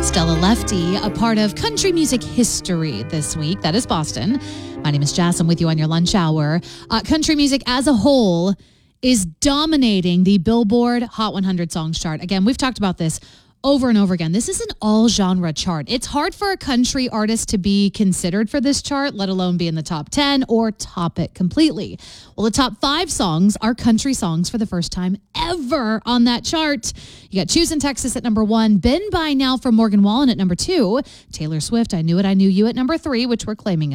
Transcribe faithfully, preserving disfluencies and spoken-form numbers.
Stella Lefty, a part of country music history this week. That is Boston. My name is Jess. I'm with you on your lunch hour. Uh, country music as a whole is dominating the Billboard Hot one hundred Songs chart. Again, we've talked about this over and over again. This is an all-genre chart. It's hard for a country artist to be considered for this chart, let alone be in the top ten or top it completely. Well, the top five songs are country songs for the first time ever on that chart. You got Choosing Texas at number one, Been By Now from Morgan Wallen at number two, Taylor Swift, I Knew It, I Knew You at number three, which we're claiming